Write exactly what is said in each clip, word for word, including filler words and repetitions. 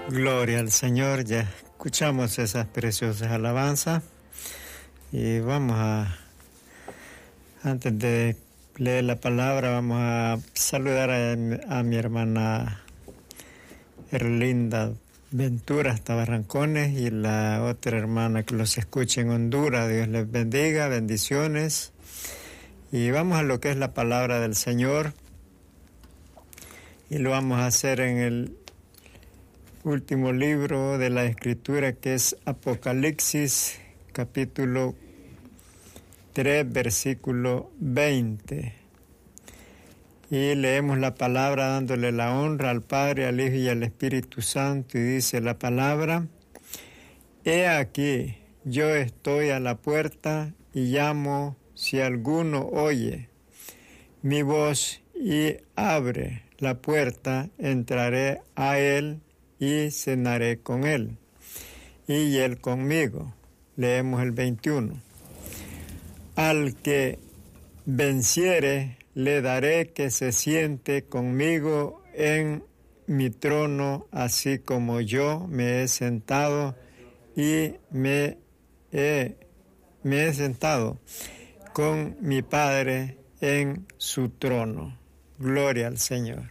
Gloria al Señor, ya escuchamos esas preciosas alabanzas y vamos a, antes de leer la palabra, vamos a saludar a, a mi hermana Erlinda Ventura hasta Barrancones y la otra hermana que los escuche en Honduras. Dios les bendiga, bendiciones. Y vamos a lo que es la palabra del Señor y lo vamos a hacer en el último libro de la Escritura, que es Apocalipsis, capítulo tres, versículo veinte. Y leemos la palabra dándole la honra al Padre, al Hijo y al Espíritu Santo, y dice la palabra: He aquí, yo estoy a la puerta y llamo. Si alguno oye mi voz y abre la puerta, entraré a él y cenaré con él, y él conmigo. Leemos el veintiuno. Al que venciere, le daré que se siente conmigo en mi trono, así como yo me he sentado y me he, me he sentado con mi Padre en su trono. Gloria al Señor.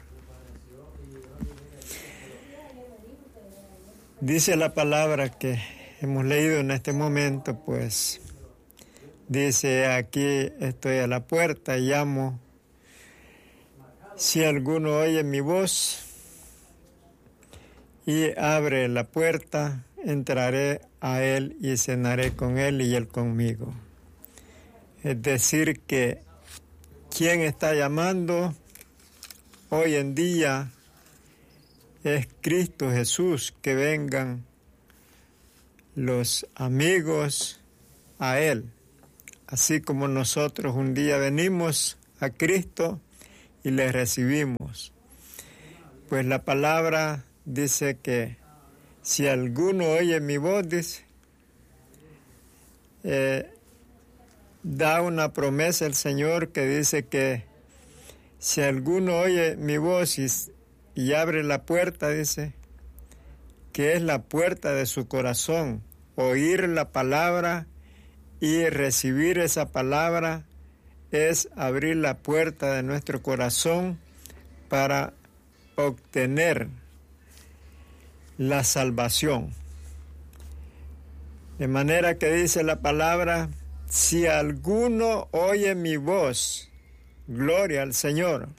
Dice la palabra que hemos leído en este momento, pues, dice: aquí estoy a la puerta y llamo. Si alguno oye mi voz y abre la puerta, entraré a él y cenaré con él y él conmigo. Es decir, que quien está llamando hoy en día es Cristo Jesús, que vengan los amigos a Él, así como nosotros un día venimos a Cristo y le recibimos. Pues la palabra dice que si alguno oye mi voz, dice, eh, da una promesa el Señor que dice que si alguno oye mi voz y, y abre la puerta, dice, que es la puerta de su corazón, oír la palabra y recibir esa palabra es abrir la puerta de nuestro corazón para obtener la salvación. De manera que dice la palabra: si alguno oye mi voz, gloria al Señor,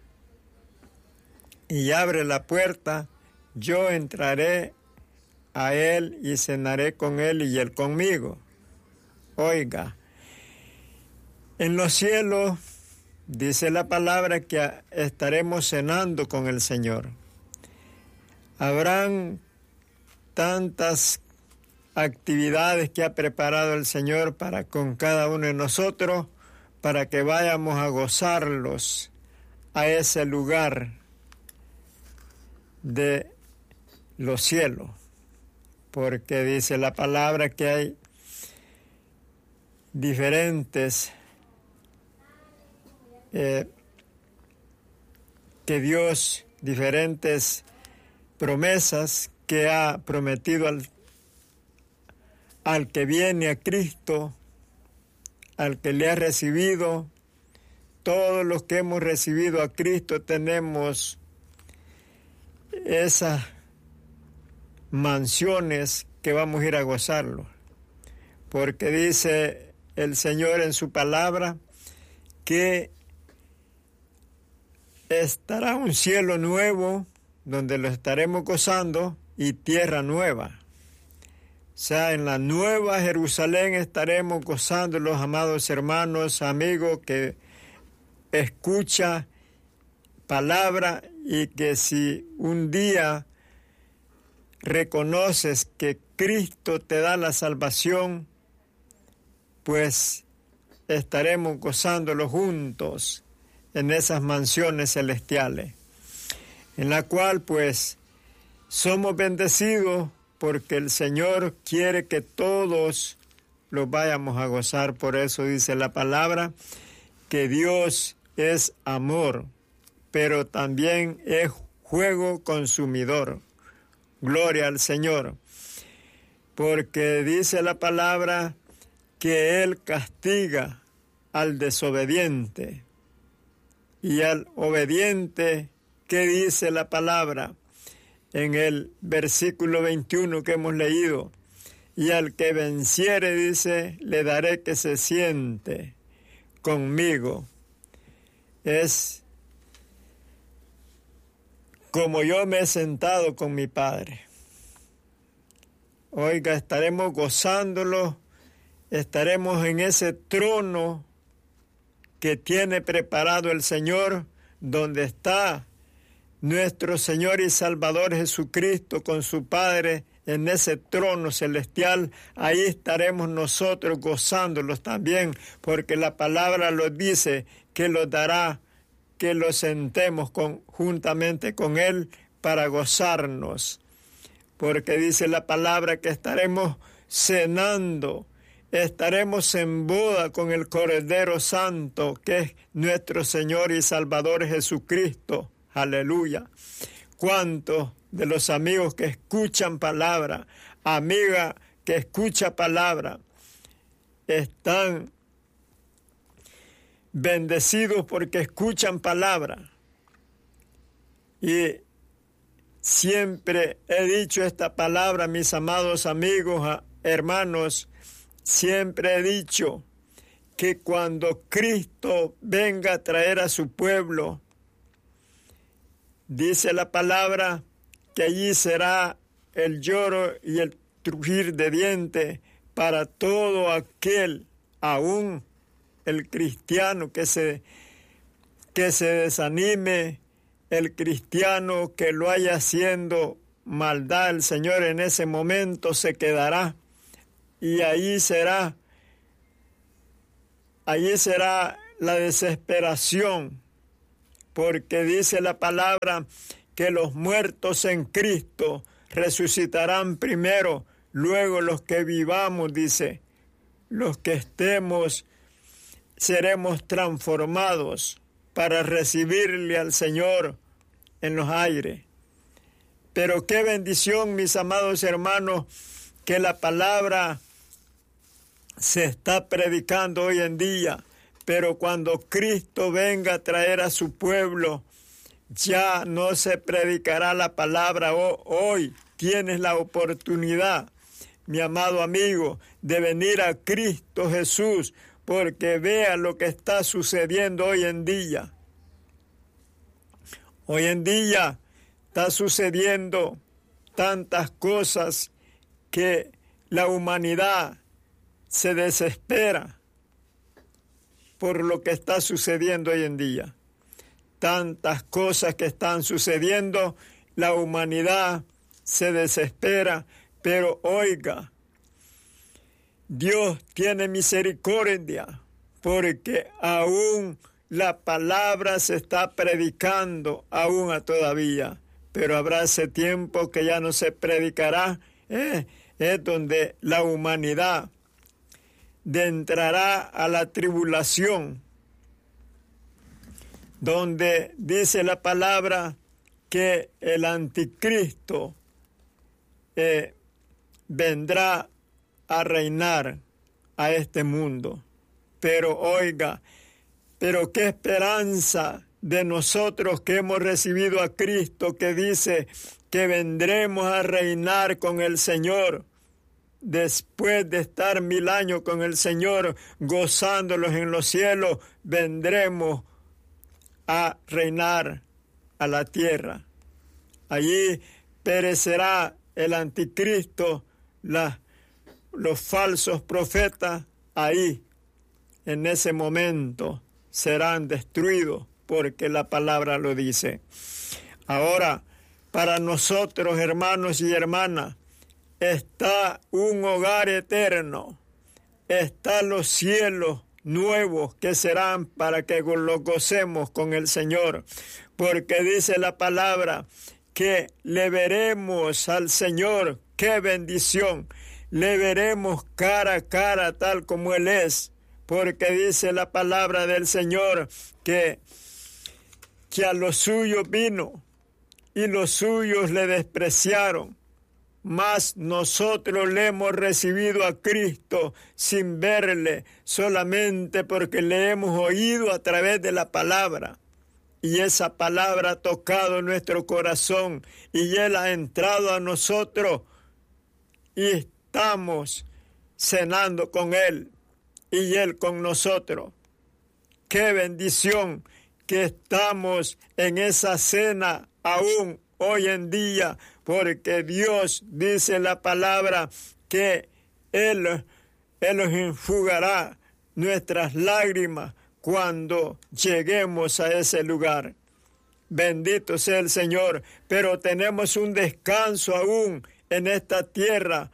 y abre la puerta, yo entraré a él y cenaré con él y él conmigo. Oiga, en los cielos dice la palabra que estaremos cenando con el Señor. Habrán tantas actividades que ha preparado el Señor para con cada uno de nosotros, para que vayamos a gozarlos a ese lugar de los cielos, porque dice la palabra que hay diferentes eh, que Dios, diferentes promesas que ha prometido al al que viene a Cristo, al que le ha recibido. Todos los que hemos recibido a Cristo tenemos esas mansiones que vamos a ir a gozarlo, porque dice el Señor en su palabra que estará un cielo nuevo donde lo estaremos gozando y tierra nueva. O sea, en la nueva Jerusalén estaremos gozando, los amados hermanos, amigos, que escucha palabra, y que si un día reconoces que Cristo te da la salvación, pues estaremos gozándolo juntos en esas mansiones celestiales, en la cual pues somos bendecidos, porque el Señor quiere que todos los vayamos a gozar. Por eso dice la palabra que Dios es amor, pero también es fuego consumidor. Gloria al Señor. Porque dice la palabra que Él castiga al desobediente. Y al obediente, ¿qué dice la palabra? En el versículo veintiuno que hemos leído. Y al que venciere, dice, le daré que se siente conmigo. Es como yo me he sentado con mi Padre. Oiga, estaremos gozándolo, estaremos en ese trono que tiene preparado el Señor, donde está nuestro Señor y Salvador Jesucristo con su Padre en ese trono celestial. Ahí estaremos nosotros gozándolos también, porque la palabra lo dice, que los dará, que los sentemos con, juntamente con Él para gozarnos. Porque dice la palabra que estaremos cenando, estaremos en boda con el Cordero Santo, que es nuestro Señor y Salvador Jesucristo. Aleluya. ¿Cuántos de los amigos que escuchan palabra, amiga que escucha palabra, están bendecidos porque escuchan palabra? Y siempre he dicho esta palabra, mis amados amigos, hermanos, siempre he dicho que cuando Cristo venga a traer a su pueblo, dice la palabra que allí será el lloro y el crujir de dientes para todo aquel, aún el cristiano que se, que se desanime, el cristiano que lo haya haciendo maldad, el Señor en ese momento se quedará y ahí será, allí será la desesperación, porque dice la palabra que los muertos en Cristo resucitarán primero, luego los que vivamos, dice, los que estemos, seremos transformados para recibirle al Señor en los aires. Pero qué bendición, mis amados hermanos, que la palabra se está predicando hoy en día, pero cuando Cristo venga a traer a su pueblo, ya no se predicará la palabra. Hoy tienes la oportunidad, mi amado amigo, de venir a Cristo Jesús, porque vea lo que está sucediendo hoy en día. Hoy en día está sucediendo tantas cosas que la humanidad se desespera por lo que está sucediendo hoy en día. Tantas cosas que están sucediendo, la humanidad se desespera, pero oiga, Dios tiene misericordia, porque aún la palabra se está predicando, aún a todavía, pero habrá ese tiempo que ya no se predicará, eh, es donde la humanidad entrará a la tribulación, donde dice la palabra que el anticristo eh, vendrá a reinar a este mundo. Pero oiga, pero qué esperanza de nosotros que hemos recibido a Cristo, que dice que vendremos a reinar con el Señor. Después de estar mil años con el Señor, gozándolos en los cielos, vendremos a reinar a la tierra. Allí perecerá el anticristo, la, los falsos profetas, ahí, en ese momento, serán destruidos, porque la palabra lo dice. Ahora, para nosotros, hermanos y hermanas, está un hogar eterno, están los cielos nuevos que serán para que los gocemos con el Señor, porque dice la palabra que le veremos al Señor. ¡Qué bendición! Le veremos cara a cara tal como Él es, porque dice la palabra del Señor que, que a los suyos vino y los suyos le despreciaron, mas nosotros le hemos recibido a Cristo sin verle, solamente porque le hemos oído a través de la palabra. Y esa palabra ha tocado nuestro corazón y Él ha entrado a nosotros y estamos cenando con Él y Él con nosotros. ¡Qué bendición que estamos en esa cena aún hoy en día! Porque Dios dice en la palabra que Él, Él nos enjugará nuestras lágrimas cuando lleguemos a ese lugar. Bendito sea el Señor, pero tenemos un descanso aún en esta tierra.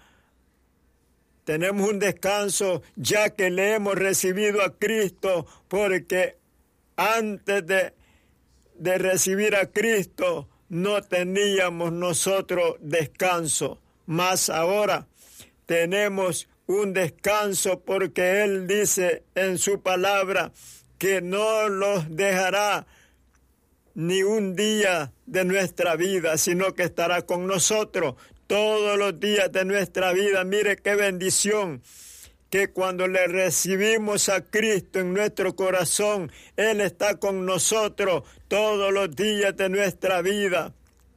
Tenemos un descanso ya que le hemos recibido a Cristo, porque antes de, de recibir a Cristo no teníamos nosotros descanso, mas ahora tenemos un descanso porque Él dice en su palabra que no los dejará ni un día de nuestra vida, sino que estará con nosotros todos los días de nuestra vida. Mire qué bendición que cuando le recibimos a Cristo en nuestro corazón, Él está con nosotros todos los días de nuestra vida.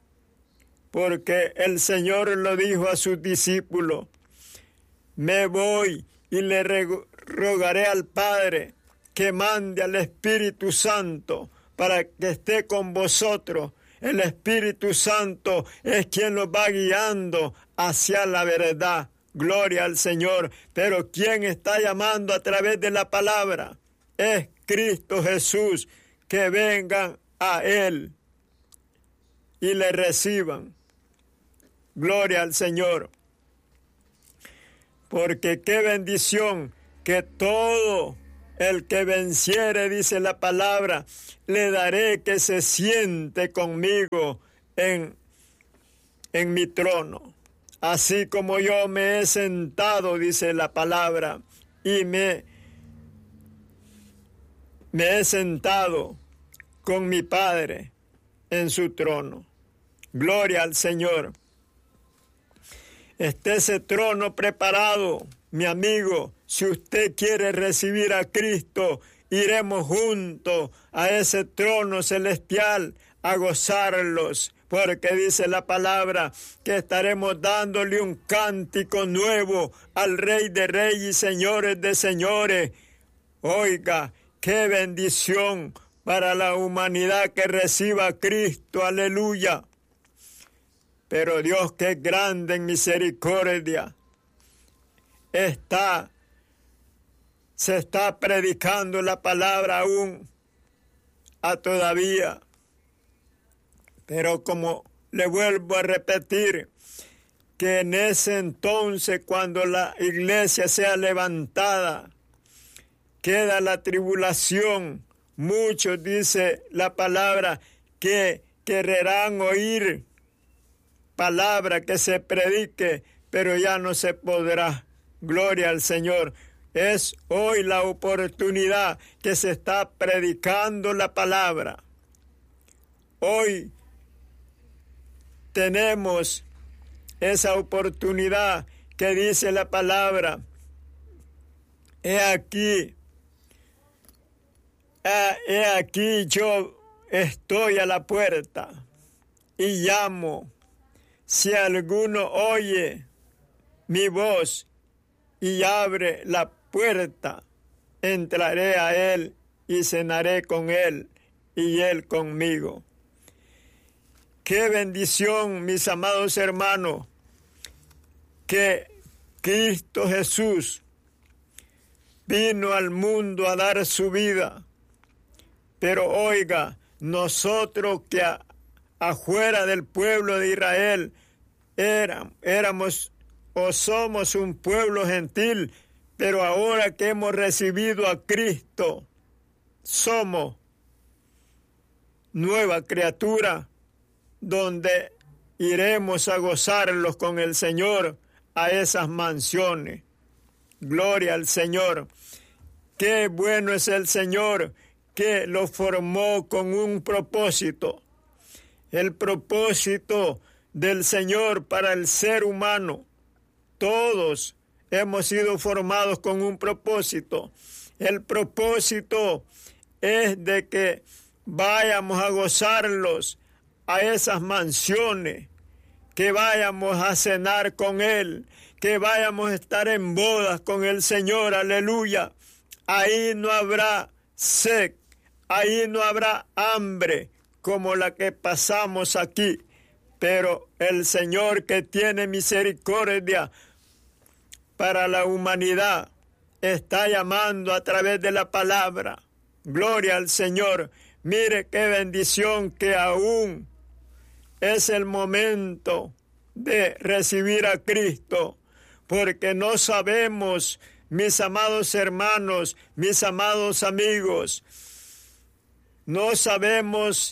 Porque el Señor lo dijo a sus discípulos: me voy y le rogaré al Padre que mande al Espíritu Santo para que esté con vosotros. El Espíritu Santo es quien nos va guiando hacia la verdad. Gloria al Señor. Pero ¿quién está llamando a través de la palabra? Es Cristo Jesús. Que vengan a Él y le reciban. Gloria al Señor. Porque qué bendición que todo el que venciere, dice la palabra, le daré que se siente conmigo en, en mi trono. Así como yo me he sentado, dice la palabra, y me, me he sentado con mi Padre en su trono. Gloria al Señor. Esté ese trono preparado, mi amigo. Si usted quiere recibir a Cristo, iremos juntos a ese trono celestial a gozarlos, porque dice la palabra que estaremos dándole un cántico nuevo al Rey de Reyes y Señores de Señores. Oiga, qué bendición para la humanidad que reciba a Cristo, aleluya. Pero Dios, que es grande en misericordia, está, se está predicando la palabra aún a todavía. Pero como le vuelvo a repetir, que en ese entonces, cuando la iglesia sea levantada, queda la tribulación. Muchos, dice la palabra, que querrán oír palabra que se predique, pero ya no se podrá. Gloria al Señor. Es hoy la oportunidad que se está predicando la palabra. Hoy tenemos esa oportunidad que dice la palabra: he aquí, he aquí yo estoy a la puerta y llamo. Si alguno oye mi voz y abre la puerta, entraré a él y cenaré con él y él conmigo. Qué bendición, mis amados hermanos, que Cristo Jesús vino al mundo a dar su vida. Pero oiga, nosotros que a, afuera del pueblo de Israel éramos, éramos o somos un pueblo gentil, pero ahora que hemos recibido a Cristo, somos nueva criatura, donde iremos a gozarlos con el Señor a esas mansiones. Gloria al Señor. Qué bueno es el Señor, que lo formó con un propósito. El propósito del Señor para el ser humano. Todos hemos sido formados con un propósito. El propósito es de que vayamos a gozarlos a esas mansiones, que vayamos a cenar con Él, que vayamos a estar en bodas con el Señor, aleluya. Ahí no habrá sed, ahí no habrá hambre como la que pasamos aquí, pero el Señor, que tiene misericordia para la humanidad, está llamando a través de la palabra. Gloria al Señor. Mire qué bendición que aún es el momento de recibir a Cristo, porque no sabemos, mis amados hermanos, mis amados amigos, no sabemos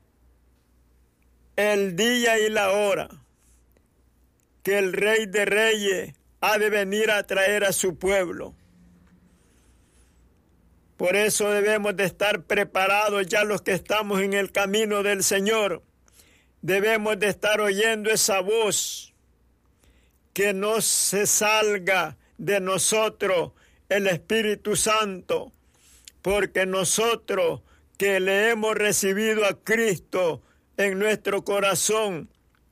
el día y la hora que el Rey de Reyes ha de venir a traer a su pueblo. Por eso debemos de estar preparados ya los que estamos en el camino del Señor. Debemos de estar oyendo esa voz, que no se salga de nosotros el Espíritu Santo, porque nosotros que le hemos recibido a Cristo en nuestro corazón,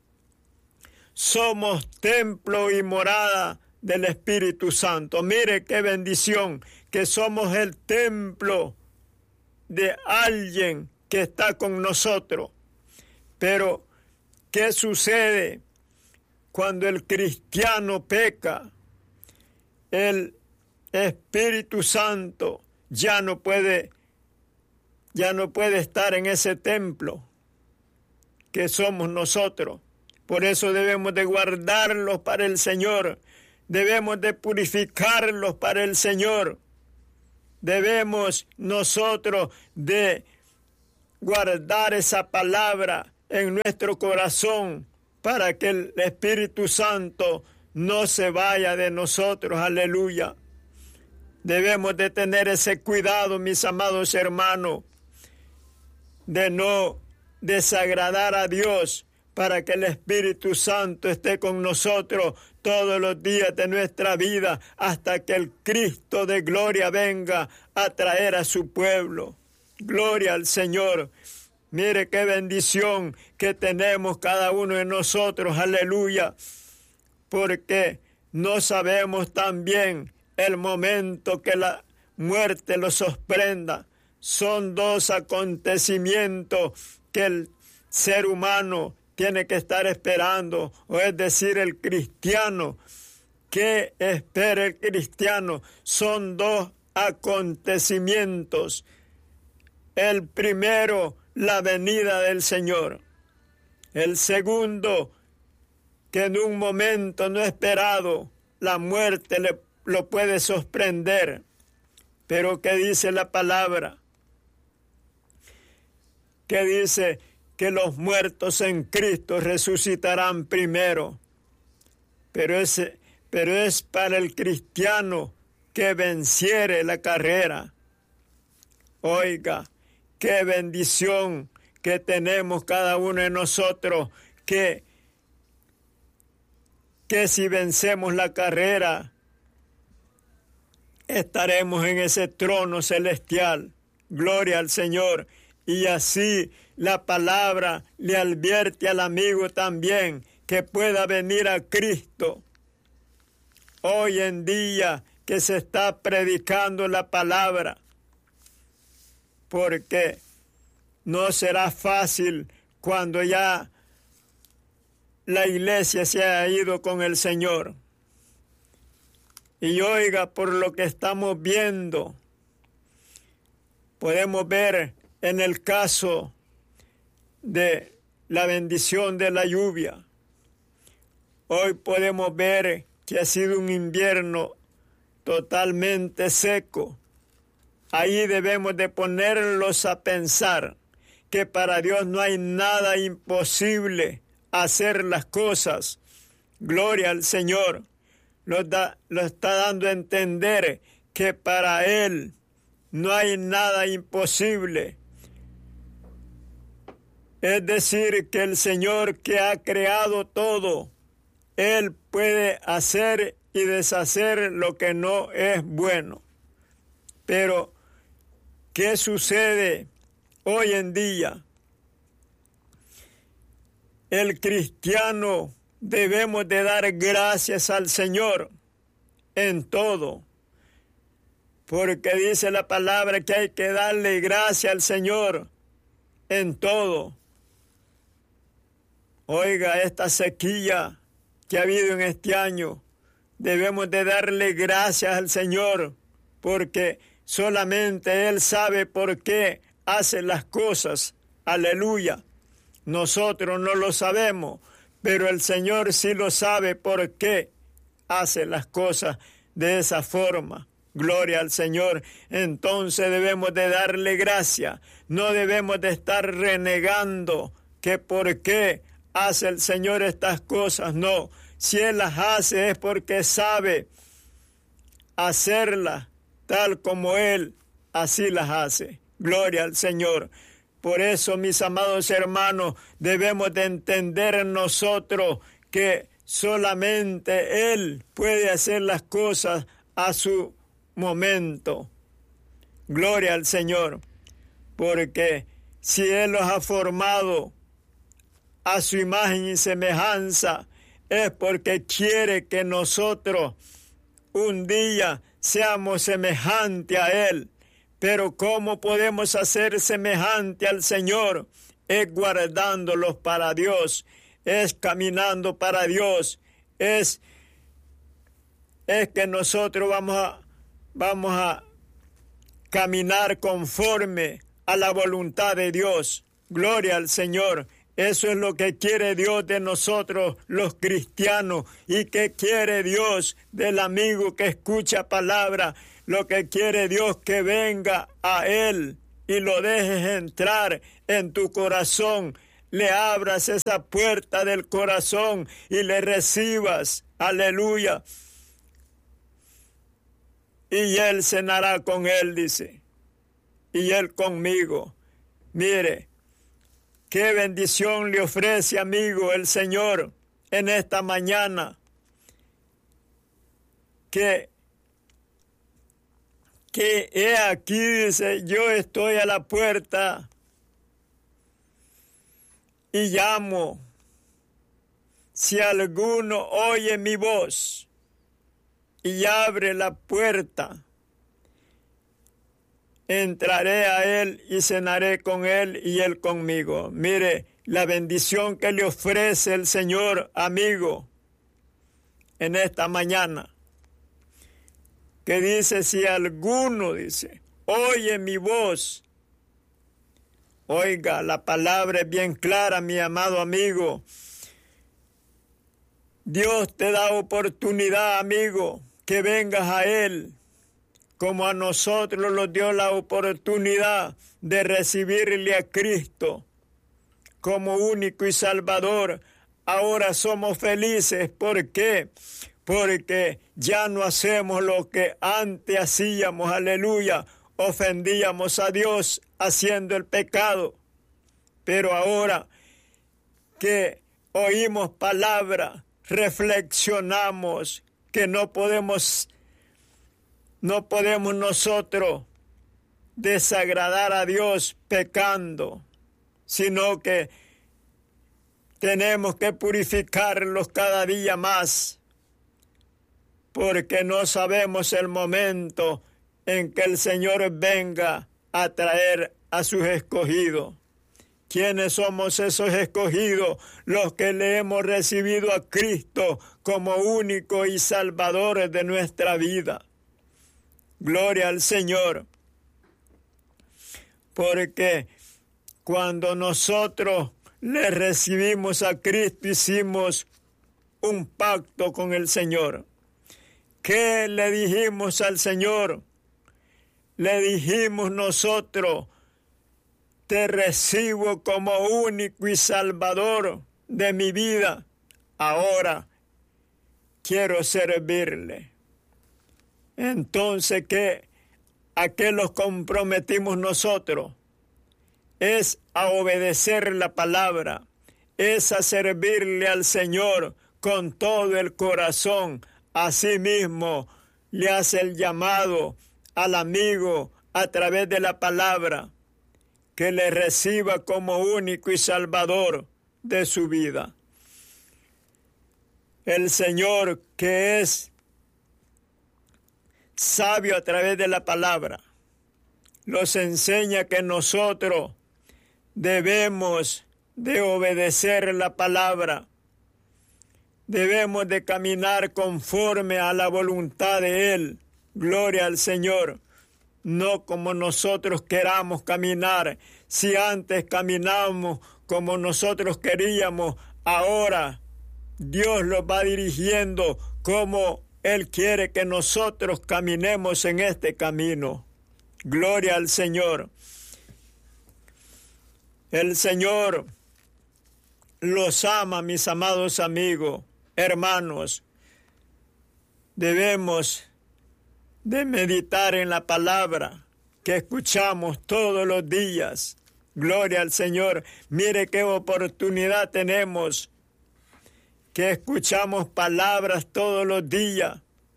somos templo y morada del Espíritu Santo. Mire qué bendición, que somos el templo de alguien que está con nosotros. Pero, ¿qué sucede cuando el cristiano peca? El Espíritu Santo ya no puede, ya no puede estar en ese templo que somos nosotros. Por eso debemos de guardarlos para el Señor. Debemos de purificarlos para el Señor. Debemos nosotros de guardar esa palabra en nuestro corazón para que el Espíritu Santo no se vaya de nosotros. Aleluya. Debemos de tener ese cuidado, mis amados hermanos, de no desagradar a Dios, para que el Espíritu Santo esté con nosotros todos los días de nuestra vida, hasta que el Cristo de gloria venga a traer a su pueblo. Gloria al Señor. Mire qué bendición que tenemos cada uno de nosotros, aleluya, porque no sabemos también el momento que la muerte lo sorprenda. Son dos acontecimientos que el ser humano tiene que estar esperando, o es decir, el cristiano. ¿Qué espera el cristiano? Son dos acontecimientos. El primero, la venida del Señor. El segundo, que en un momento no esperado, la muerte le, lo puede sorprender. Pero ¿qué dice la palabra? Que dice que los muertos en Cristo resucitarán primero. Pero es, pero es para el cristiano que venciere la carrera. Oiga, qué bendición que tenemos cada uno de nosotros, que, que si vencemos la carrera, estaremos en ese trono celestial. Gloria al Señor. Y así la palabra le advierte al amigo también que pueda venir a Cristo. Hoy en día que se está predicando la palabra, porque no será fácil cuando ya la iglesia se ha ido con el Señor. Y oiga, por lo que estamos viendo, podemos ver en el caso de la bendición de la lluvia. Hoy podemos ver que ha sido un invierno totalmente seco. Ahí debemos de ponerlos a pensar que para Dios no hay nada imposible hacer las cosas. Gloria al Señor. Lo, da, lo está dando a entender que para Él no hay nada imposible. Es decir, que el Señor que ha creado todo, Él puede hacer y deshacer lo que no es bueno. Pero, ¿qué sucede hoy en día? El cristiano debemos de dar gracias al Señor en todo, porque dice la palabra que hay que darle gracias al Señor en todo. Oiga, esta sequía que ha habido en este año, debemos de darle gracias al Señor, porque solamente Él sabe por qué hace las cosas. Aleluya. Nosotros no lo sabemos, pero el Señor sí lo sabe por qué hace las cosas de esa forma. Gloria al Señor. Entonces debemos de darle gracias. No debemos de estar renegando que por qué hace el Señor estas cosas. No, si Él las hace es porque sabe hacerlas tal como Él así las hace. Gloria al Señor. Por eso, mis amados hermanos, debemos de entender nosotros que solamente Él puede hacer las cosas a su momento. Gloria al Señor. Porque si Él los ha formado a su imagen y semejanza, es porque quiere que nosotros un día seamos semejantes a Él. Pero ¿cómo podemos hacer semejante al Señor? Es guardándolos para Dios, es caminando para Dios, es, es que nosotros vamos a, vamos a caminar conforme a la voluntad de Dios. Gloria al Señor. Eso es lo que quiere Dios de nosotros, los cristianos, y que quiere Dios del amigo que escucha palabra. Lo que quiere Dios, que venga a Él y lo dejes entrar en tu corazón. Le abras esa puerta del corazón y le recibas. Aleluya. Y Él cenará con Él, dice. Y Él conmigo. Mire, qué bendición le ofrece, amigo, el Señor en esta mañana. Que que he aquí, dice, yo estoy a la puerta y llamo. Si alguno oye mi voz y abre la puerta, entraré a él y cenaré con él y él conmigo. Mire, la bendición que le ofrece el Señor, amigo, en esta mañana. Que dice, si alguno, dice, oye mi voz. Oiga, la palabra es bien clara, mi amado amigo. Dios te da oportunidad, amigo, que vengas a Él, como a nosotros nos dio la oportunidad de recibirle a Cristo como único y Salvador. Ahora somos felices. ¿Por qué? Porque ya no hacemos lo que antes hacíamos, aleluya, ofendíamos a Dios haciendo el pecado. Pero ahora que oímos palabra, reflexionamos que no podemos, no podemos nosotros desagradar a Dios pecando, sino que tenemos que purificarlos cada día más. Porque no sabemos el momento en que el Señor venga a traer a sus escogidos. ¿Quiénes somos esos escogidos? Los que le hemos recibido a Cristo como único y Salvador de nuestra vida. Gloria al Señor. Porque cuando nosotros le recibimos a Cristo, hicimos un pacto con el Señor. ¿Qué le dijimos al Señor? Le dijimos nosotros, te recibo como único y Salvador de mi vida. Ahora quiero servirle. Entonces, ¿qué? ¿A qué los comprometimos nosotros? es a obedecer la palabra, es a servirle al Señor con todo el corazón. Asimismo, le hace el llamado al amigo a través de la palabra, que le reciba como único y salvador de su vida. El Señor, que es sabio a través de la palabra, nos enseña que nosotros debemos de obedecer la palabra, debemos de caminar conforme a la voluntad de Él. Gloria al Señor. No como nosotros queramos caminar. Si antes caminábamos como nosotros queríamos, ahora Dios los va dirigiendo como Él quiere que nosotros caminemos en este camino. Gloria al Señor. El Señor los ama, mis amados amigos, hermanos. Debemos de meditar en la palabra que escuchamos todos los días. Gloria al Señor. Mire qué oportunidad tenemos, que escuchamos palabras todos los días.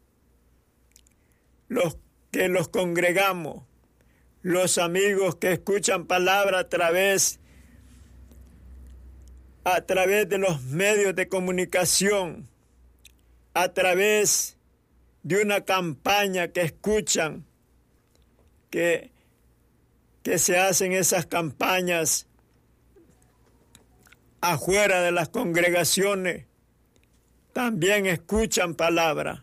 Los que los congregamos, los amigos que escuchan palabra a través, a través de los medios de comunicación, a través de una campaña que escuchan, que, que se hacen esas campañas afuera de las congregaciones, también escuchan palabra.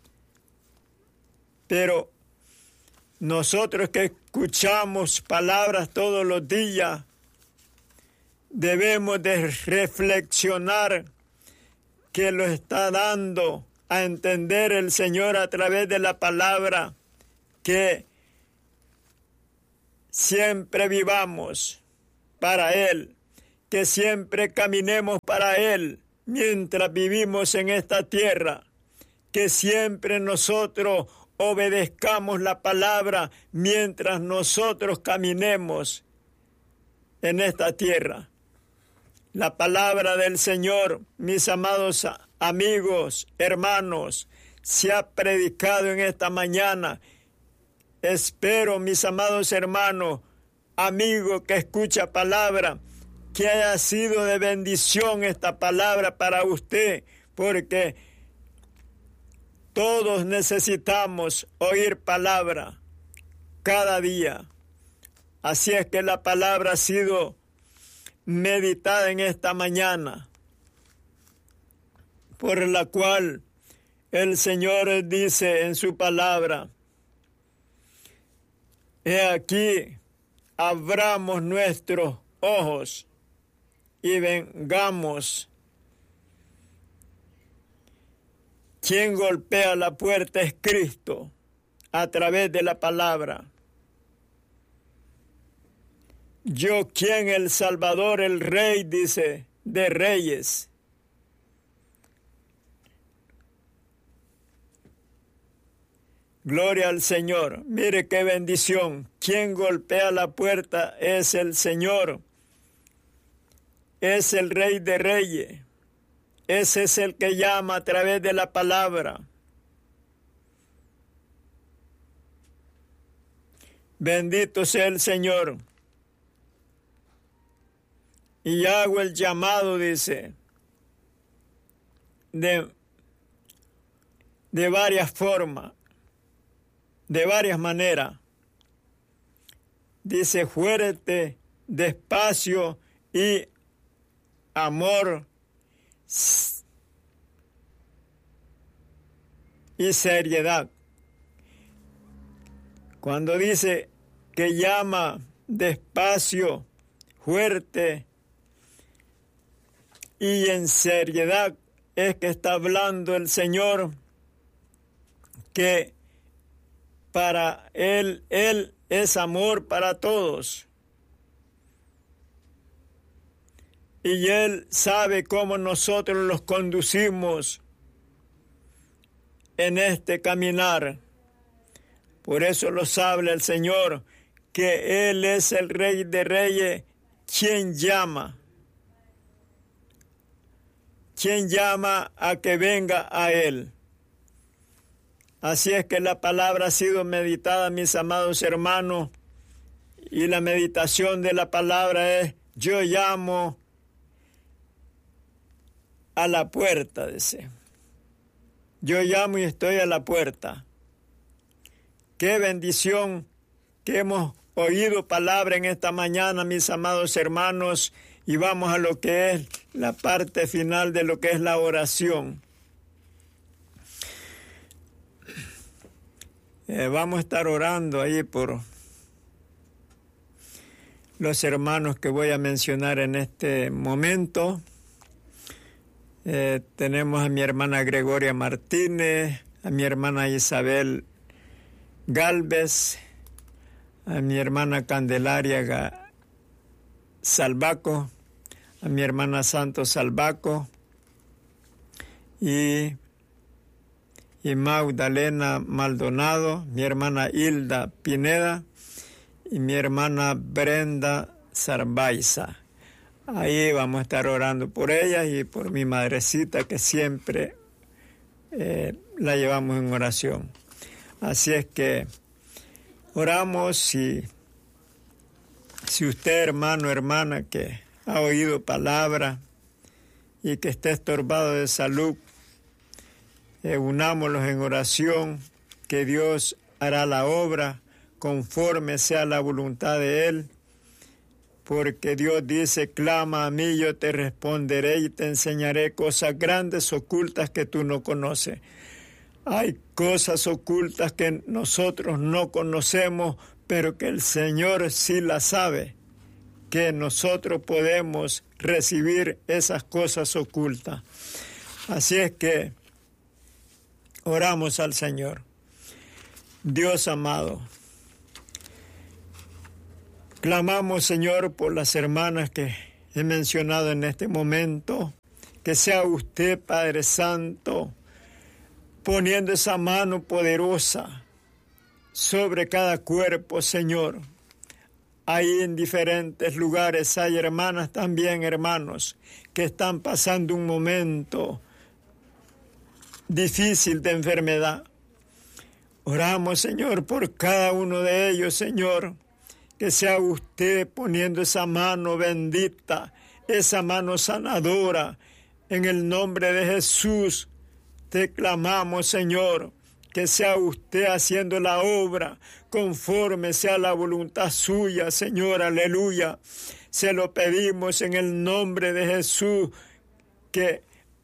Pero nosotros que escuchamos palabras todos los días, debemos de reflexionar que lo está dando a entender el Señor a través de la palabra, que siempre vivamos para Él, que siempre caminemos para Él mientras vivimos en esta tierra, que siempre nosotros obedezcamos la palabra mientras nosotros caminemos en esta tierra. La palabra del Señor, mis amados amigos, hermanos, se ha predicado en esta mañana. Espero, mis amados hermanos, amigos que escucha palabra, que haya sido de bendición esta palabra para usted, porque todos necesitamos oír palabra cada día. Así es que la palabra ha sido meditada en esta mañana, por la cual el Señor dice en su palabra: he aquí, abramos nuestros ojos y vengamos. Quien golpea la puerta es Cristo a través de la palabra. Yo, quien el Salvador, el Rey, dice, de reyes. Gloria al Señor. Mire qué bendición. Quien golpea la puerta es el Señor. Es el Rey de reyes. Ese es el que llama a través de la palabra. Bendito sea el Señor. Y hago el llamado, dice, de, de varias formas, de varias maneras. Dice: fuerte, despacio y amor y seriedad. Cuando dice que llama despacio, fuerte y en seriedad, es que está hablando el Señor que para Él, Él es amor para todos. Y Él sabe cómo nosotros los conducimos en este caminar. Por eso los habla el Señor, que Él es el Rey de reyes ¿quién llama? ¿Quién llama a que venga a Él? Así es que la palabra ha sido meditada, mis amados hermanos, y la meditación de la palabra es: yo llamo a la puerta, dice. Yo llamo y estoy a la puerta. Qué bendición que hemos oído palabra en esta mañana, mis amados hermanos, y vamos a lo que es la parte final de lo que es la oración. Eh, vamos a estar orando ahí por los hermanos que voy a mencionar en este momento. Eh, tenemos a mi hermana Gregoria Martínez, a mi hermana Isabel Galvez, a mi hermana Candelaria Ga- Salvaco, a mi hermana Santos Salvaco y y Magdalena Maldonado, mi hermana Hilda Pineda y mi hermana Brenda Zarbaiza. Ahí vamos a estar orando por ellas y por mi madrecita, que siempre eh, la llevamos en oración. Así es que oramos y si usted, hermano, hermana, que ha oído palabra y que esté estorbado de salud, Eh, unámoslos en oración, que Dios hará la obra conforme sea la voluntad de Él, porque Dios dice: clama a mí, yo te responderé y te enseñaré cosas grandes ocultas que tú no conoces. Hay cosas ocultas que nosotros no conocemos, pero que el Señor sí las sabe, que nosotros podemos recibir esas cosas ocultas. Así es que oramos al Señor. Dios amado, clamamos, Señor, por las hermanas que he mencionado en este momento, que sea usted, Padre Santo, poniendo esa mano poderosa sobre cada cuerpo, Señor. Ahí en diferentes lugares hay hermanas también, hermanos, que están pasando un momento difícil de enfermedad. Oramos, Señor, por cada uno de ellos, Señor, que sea usted poniendo esa mano bendita, esa mano sanadora. En el nombre de Jesús te clamamos, Señor, que sea usted haciendo la obra conforme sea la voluntad suya, Señor, aleluya. Se lo pedimos en el nombre de Jesús, que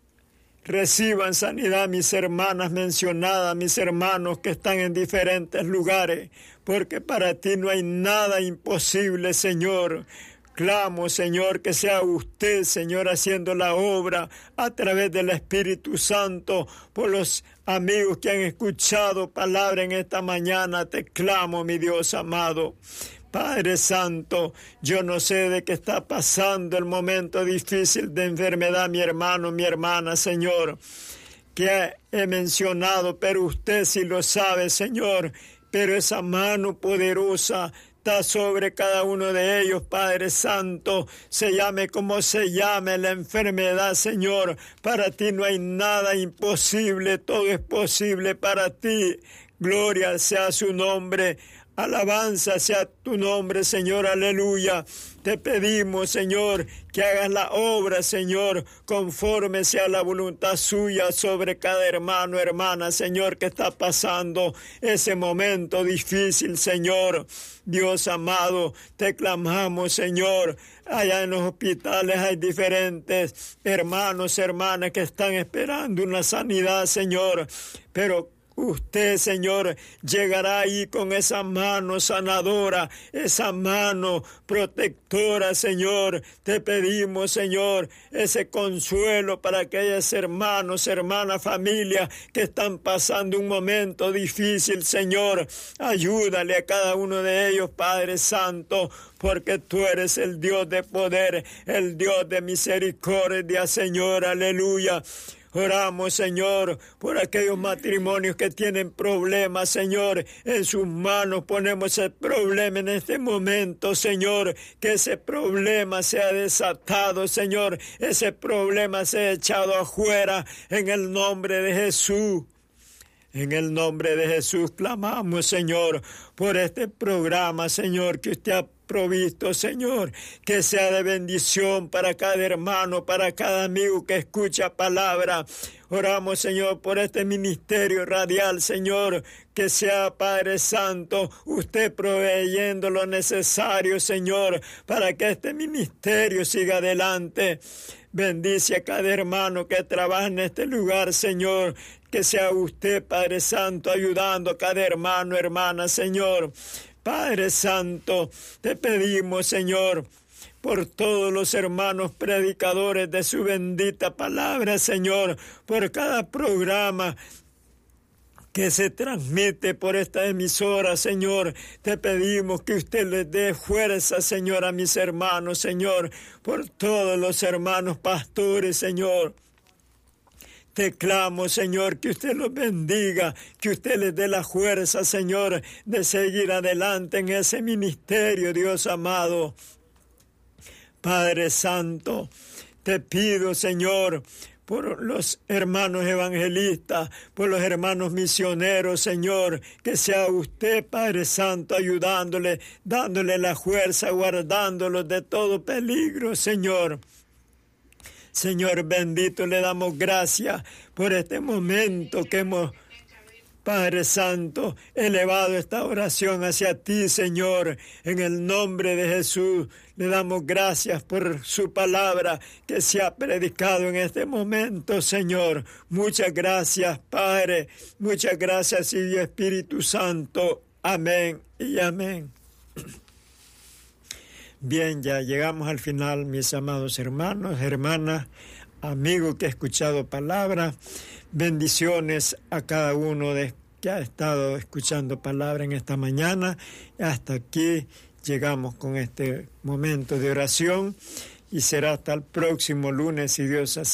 reciban sanidad mis hermanas mencionadas, mis hermanos que están en diferentes lugares, porque para ti no hay nada imposible, Señor. Clamo, Señor, que sea usted, Señor, haciendo la obra a través del Espíritu Santo. Por los amigos que han escuchado palabra en esta mañana, te clamo, mi Dios amado. Padre Santo, yo no sé de qué está pasando el momento difícil de enfermedad, mi hermano, mi hermana, Señor, que he mencionado, pero usted sí lo sabe, Señor, pero esa mano poderosa está sobre cada uno de ellos, Padre Santo, se llame como se llame la enfermedad, Señor, para ti no hay nada imposible, todo es posible para ti. Gloria sea su nombre. Alabanza sea tu nombre, Señor, aleluya. Te pedimos, Señor, que hagas la obra, Señor, conforme sea la voluntad suya sobre cada hermano, hermana, Señor, que está pasando ese momento difícil, Señor. Dios amado, te clamamos, Señor. Allá en los hospitales hay diferentes hermanos, hermanas que están esperando una sanidad, Señor, pero usted, Señor, llegará ahí con esa mano sanadora, esa mano protectora, Señor. Te pedimos, Señor, ese consuelo para aquellos hermanos, hermanas, familias que están pasando un momento difícil, Señor. Ayúdale a cada uno de ellos, Padre Santo, porque tú eres el Dios de poder, el Dios de misericordia, Señor, aleluya. Oramos, Señor, por aquellos matrimonios que tienen problemas, Señor. En sus manos ponemos el problema en este momento, Señor. Que ese problema sea desatado, Señor. Ese problema sea echado afuera en el nombre de Jesús. En el nombre de Jesús clamamos, Señor, por este programa, Señor, que usted ha provisto, Señor, que sea de bendición para cada hermano, para cada amigo que escucha palabra. Oramos, Señor, por este ministerio radial, Señor, que sea, Padre Santo, usted proveyendo lo necesario, Señor, para que este ministerio siga adelante. Bendice a cada hermano que trabaja en este lugar, Señor. Que sea usted, Padre Santo, ayudando a cada hermano, hermana, Señor. Padre Santo, te pedimos, Señor, por todos los hermanos predicadores de su bendita palabra, Señor, por cada programa que se transmite por esta emisora, Señor. Te pedimos que usted les dé fuerza, Señor, a mis hermanos, Señor, por todos los hermanos pastores, Señor. Te clamo, Señor, que usted los bendiga, que usted les dé la fuerza, Señor, de seguir adelante en ese ministerio, Dios amado. Padre Santo, te pido, Señor, por los hermanos evangelistas, por los hermanos misioneros, Señor, que sea usted, Padre Santo, ayudándole, dándole la fuerza, guardándolos de todo peligro, Señor. Señor bendito, le damos gracias por este momento que hemos, Padre Santo, elevado esta oración hacia ti, Señor. En el nombre de Jesús, le damos gracias por su palabra que se ha predicado en este momento, Señor. Muchas gracias, Padre. Muchas gracias, y Espíritu Santo. Amén y amén. Bien, ya llegamos al final, mis amados hermanos, hermanas, amigos que ha escuchado palabra. Bendiciones a cada uno de que ha estado escuchando palabra en esta mañana. Hasta aquí llegamos con este momento de oración y será hasta el próximo lunes, si Dios así